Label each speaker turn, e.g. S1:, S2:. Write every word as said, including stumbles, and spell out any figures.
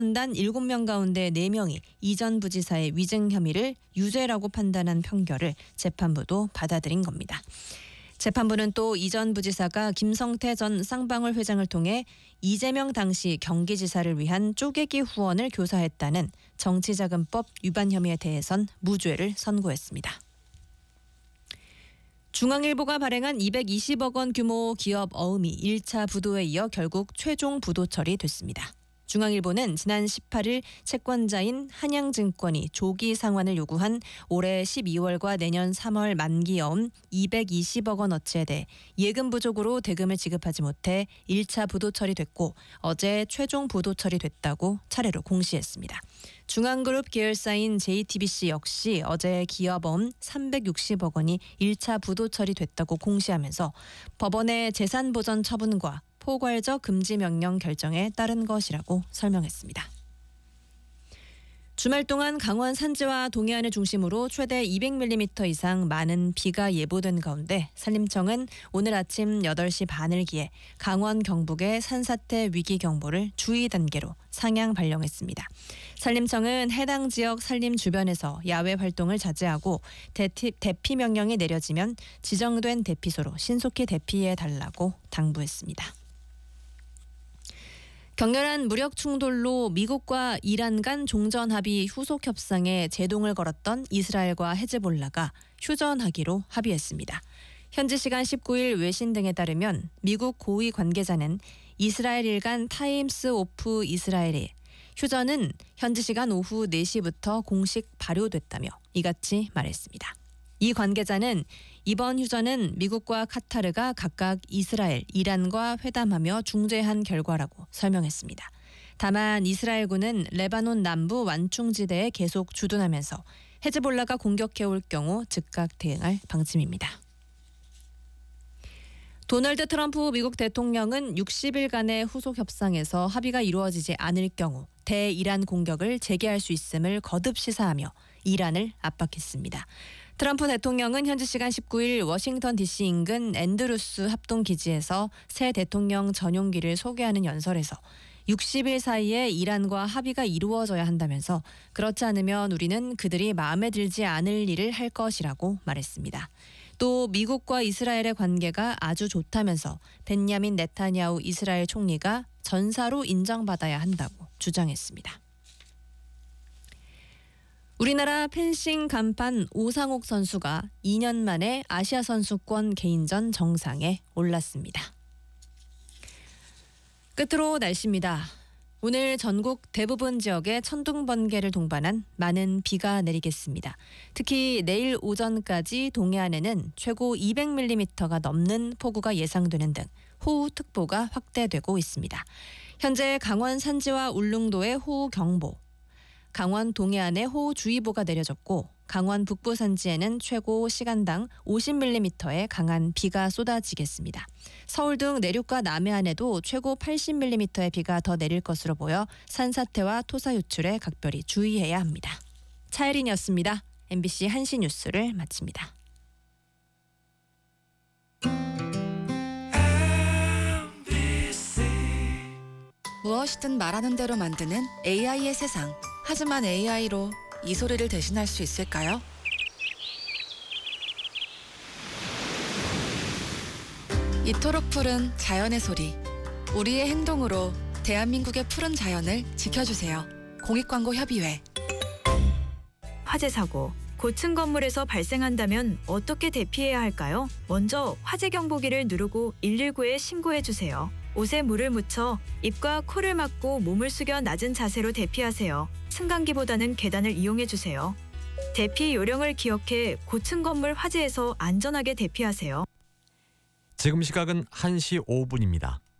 S1: 단 일곱 명 가운데 네 명이 이전 부지사의 위증 혐의를 유죄라고 판단한 판결을 재판부도 받아들인 겁니다. 재판부는 또 이전 부지사가 김성태 전 쌍방울 회장을 통해 이재명 당시 경기지사를 위한 쪼개기 후원을 교사했다는 정치자금법 위반 혐의에 대해선 무죄를 선고했습니다. 중앙일보가 발행한 이백이십억 원 규모 기업 어음이 일 차 부도에 이어 결국 최종 부도 처리됐습니다. 중앙일보는 지난 십팔 일 채권자인 한양증권이 조기 상환을 요구한 올해 십이월과 내년 삼월 만기 어음 이백이십억 원어치에 대해 예금 부족으로 대금을 지급하지 못해 일 차 부도 처리됐고 어제 최종 부도 처리됐다고 차례로 공시했습니다. 중앙그룹 계열사인 제이티비씨 역시 어제 기업 어음 삼백육십억 원이 일 차 부도 처리됐다고 공시하면서 법원의 재산보전 처분과 포괄적 금지 명령 결정에 따른 것이라고 설명했습니다. 주말 동안 강원 산지와 동해안을 중심으로 최대 이백 밀리미터 이상 많은 비가 예보된 가운데 산림청은 오늘 아침 여덟 시 반을 기해 강원 경북의 산사태 위기경보를 주의 단계로 상향 발령했습니다. 산림청은 해당 지역 산림 주변에서 야외 활동을 자제하고 대피, 대피 명령이 내려지면 지정된 대피소로 신속히 대피해달라고 당부했습니다. 격렬한 무력 충돌로 미국과 이란 간 종전 합의 후속 협상에 제동을 걸었던 이스라엘과 헤즈볼라가 휴전하기로 합의했습니다. 현지 시간 십구 일 외신 등에 따르면 미국 고위 관계자는 이스라엘 일간 타임스 오프 이스라엘에 휴전은 현지 시간 오후 네 시부터 공식 발효됐다며 이같이 말했습니다. 이 관계자는 이번 휴전은 미국과 카타르가 각각 이스라엘, 이란과 회담하며 중재한 결과라고 설명했습니다. 다만 이스라엘군은 레바논 남부 완충지대에 계속 주둔하면서 헤즈볼라가 공격해올 경우 즉각 대응할 방침입니다. 도널드 트럼프 미국 대통령은 육십 일간의 후속 협상에서 합의가 이루어지지 않을 경우 대이란 공격을 재개할 수 있음을 거듭 시사하며 이란을 압박했습니다. 트럼프 대통령은 현지 시간 십구 일 워싱턴 디씨 인근 앤드루스 합동기지에서 새 대통령 전용기를 소개하는 연설에서 육십 일 사이에 이란과 합의가 이루어져야 한다면서 그렇지 않으면 우리는 그들이 마음에 들지 않을 일을 할 것이라고 말했습니다. 또 미국과 이스라엘의 관계가 아주 좋다면서 벤야민 네타냐후 이스라엘 총리가 전사로 인정받아야 한다고 주장했습니다. 우리나라 펜싱 간판 오상욱 선수가 이 년 만에 아시아 선수권 개인전 정상에 올랐습니다. 끝으로 날씨입니다. 오늘 전국 대부분 지역에 천둥 번개를 동반한 많은 비가 내리겠습니다. 특히 내일 오전까지 동해안에는 최고 이백 밀리미터가 넘는 폭우가 예상되는 등 호우특보가 확대되고 있습니다. 현재 강원 산지와 울릉도에 호우경보, 강원 동해안에 호우주의보가 내려졌고 강원 북부 산지에는 최고 시간당 오십 밀리미터의 강한 비가 쏟아지겠습니다. 서울 등 내륙과 남해안에도 최고 팔십 밀리미터의 비가 더 내릴 것으로 보여 산사태와 토사 유출에 각별히 주의해야 합니다. 차혜린이었습니다. 엠비씨 한시 뉴스를 마칩니다.
S2: 무엇이든 말하는 대로 만드는 에이아이의 세상. 하지만 에이아이로 이 소리를 대신할 수 있을까요? 이토록 푸른 자연의 소리. 우리의 행동으로 대한민국의 푸른 자연을 지켜주세요. 공익광고협의회.
S3: 화재 사고, 고층 건물에서 발생한다면 어떻게 대피해야 할까요? 먼저 화재 경보기를 누르고 일일구에 신고해주세요. 옷에 물을 묻혀 입과 코를 막고 몸을 숙여 낮은 자세로 대피하세요. 승강기보다는 계단을 이용해주세요. 대피 요령을 기억해 고층 건물 화재에서 안전하게 대피하세요.
S4: 지금 시각은 한 시 오 분입니다.